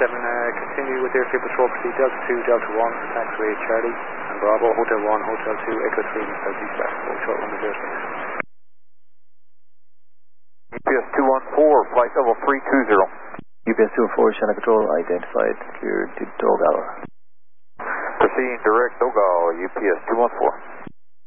continue with airfield patrol, proceed Delta 2, Delta 1, taxiway Charlie, and Bravo, Hotel 1, Hotel 2, Echo 3, Southeast West, short runway 06. UPS 214, flight level 320. UPS 214, channel control, identified, cleared to Dogal. Proceeding direct Dogal, UPS 214.